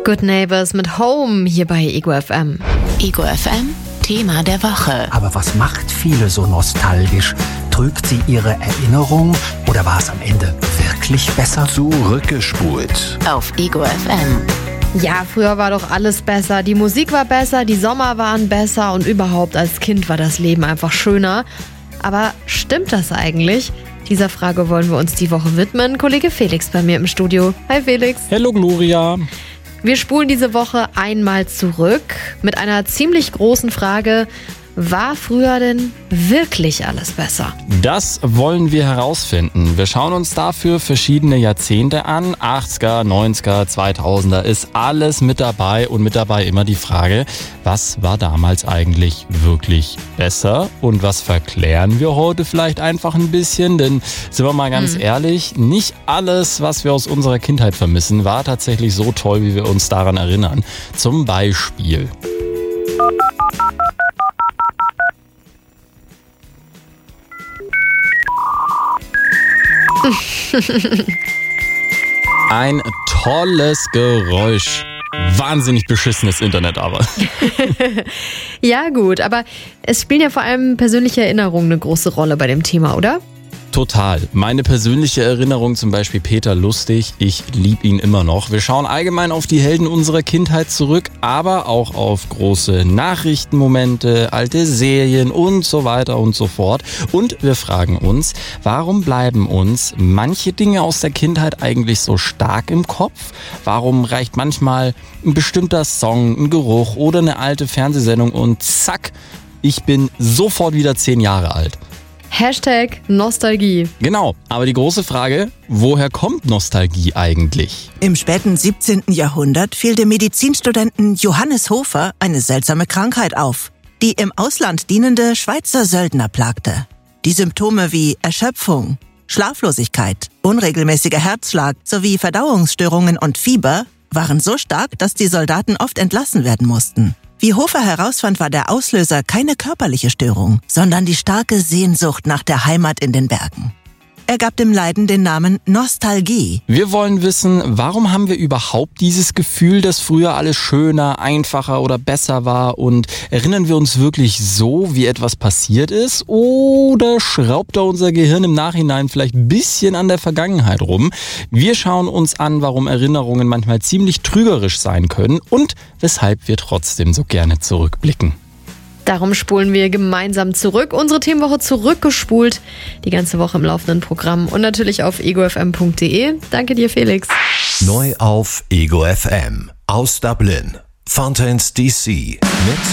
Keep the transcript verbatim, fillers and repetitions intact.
Good Neighbors mit Home hier bei Ego F M. Ego F M, Thema der Woche. Aber was macht viele so nostalgisch? Trügt sie ihre Erinnerung oder war es am Ende wirklich besser? Zurückgespult. Auf Ego F M. Ja, früher war doch alles besser. Die Musik war besser, die Sommer waren besser und überhaupt als Kind war das Leben einfach schöner. Aber stimmt das eigentlich? Dieser Frage wollen wir uns die Woche widmen. Kollege Felix bei mir im Studio. Hi Felix. Hallo Gloria. Wir spulen diese Woche einmal zurück mit einer ziemlich großen Frage. War früher denn wirklich alles besser? Das wollen wir herausfinden. Wir schauen uns dafür verschiedene Jahrzehnte an. achtziger, neunziger, zweitausender ist alles mit dabei und mit dabei immer die Frage, was war damals eigentlich wirklich besser und was verklären wir heute vielleicht einfach ein bisschen? Denn sind wir mal ganz mhm. ehrlich, nicht alles, was wir aus unserer Kindheit vermissen, war tatsächlich so toll, wie wir uns daran erinnern. Zum Beispiel... Ein tolles Geräusch. Wahnsinnig beschissenes Internet aber. Ja gut, aber es spielen ja vor allem persönliche Erinnerungen eine große Rolle bei dem Thema, oder? Total. Meine persönliche Erinnerung zum Beispiel Peter Lustig, ich liebe ihn immer noch. Wir schauen allgemein auf die Helden unserer Kindheit zurück, aber auch auf große Nachrichtenmomente, alte Serien und so weiter und so fort. Und wir fragen uns, warum bleiben uns manche Dinge aus der Kindheit eigentlich so stark im Kopf? Warum reicht manchmal ein bestimmter Song, ein Geruch oder eine alte Fernsehsendung und zack, ich bin sofort wieder zehn Jahre alt? Hashtag Nostalgie. Genau, aber die große Frage, woher kommt Nostalgie eigentlich? Im späten siebzehnten Jahrhundert fiel dem Medizinstudenten Johannes Hofer eine seltsame Krankheit auf, die im Ausland dienende Schweizer Söldner plagte. Die Symptome wie Erschöpfung, Schlaflosigkeit, unregelmäßiger Herzschlag sowie Verdauungsstörungen und Fieber waren so stark, dass die Soldaten oft entlassen werden mussten. Wie Hofer herausfand, war der Auslöser keine körperliche Störung, sondern die starke Sehnsucht nach der Heimat in den Bergen. Er gab dem Leiden den Namen Nostalgie. Wir wollen wissen, warum haben wir überhaupt dieses Gefühl, dass früher alles schöner, einfacher oder besser war? Und erinnern wir uns wirklich so, wie etwas passiert ist? Oder schraubt da unser Gehirn im Nachhinein vielleicht ein bisschen an der Vergangenheit rum? Wir schauen uns an, warum Erinnerungen manchmal ziemlich trügerisch sein können und weshalb wir trotzdem so gerne zurückblicken. Darum spulen wir gemeinsam zurück. Unsere Themenwoche zurückgespult. Die ganze Woche im laufenden Programm und natürlich auf ego f m punkt d e. Danke dir, Felix. Neu auf Ego F M. Aus Dublin. Fountains D C. Mit